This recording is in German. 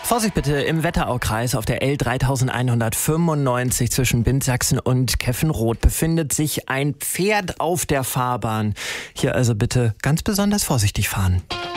Vorsicht bitte, im Wetteraukreis auf der L 3195 zwischen Bindsachsen und Keffenroth befindet sich ein Pferd auf der Fahrbahn. Hier also bitte ganz besonders vorsichtig fahren.